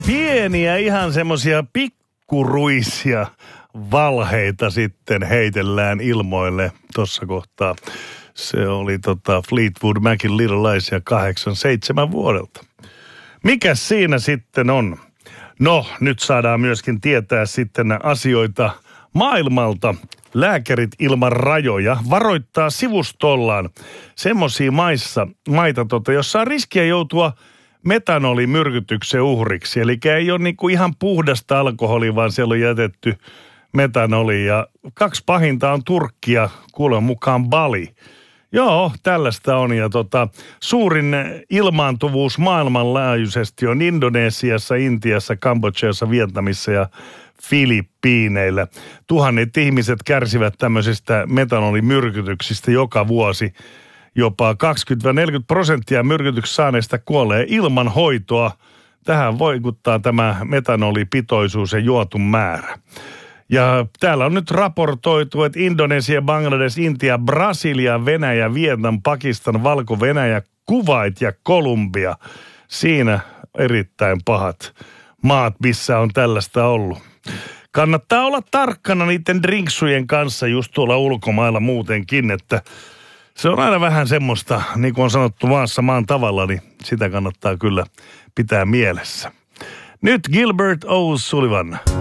Pieniä ihan semmosia pikkuruisia valheita sitten heitellään ilmoille tossa kohtaa. Se oli Fleetwood Macin Little Lies ja 87 vuodelta. Mikäs siinä sitten on? No, nyt saadaan myöskin tietää sitten asioita maailmalta. Lääkärit ilman rajoja varoittaa sivustollaan semmoisia maita, jossa on riskiä joutua metanolimyrkytyksen uhriksi. Eli ei ole niinku ihan puhdasta alkoholia, vaan siellä on jätetty metanoli. Ja 2 pahinta on Turkki ja kuulen mukaan Bali. Joo, tällaista on. Ja suurin ilmaantuvuus maailmanlaajuisesti on Indonesiassa, Intiassa, Kambodžassa, Vietnamissa ja Filippiineillä. Tuhannet ihmiset kärsivät tämmöisistä metanolimyrkytyksistä joka vuosi. Jopa 20-40% myrkytyksistä saaneista kuolee ilman hoitoa. Tähän vaikuttaa tämä metanolipitoisuus ja juotun määrä. Ja täällä on nyt raportoitu, että Indonesia, Bangladesh, Intia, Brasilia, Venäjä, Vietnam, Pakistan, Valko-Venäjä, Kuwait ja Kolumbia. Siinä erittäin pahat maat, missä on tällaista ollut. Kannattaa olla tarkkana niiden drinksujen kanssa just tuolla ulkomailla muutenkin, että se on aina vähän semmoista, niin kuin on sanottu maassa maan tavalla, niin sitä kannattaa kyllä pitää mielessä. Nyt Gilbert O'Sullivan.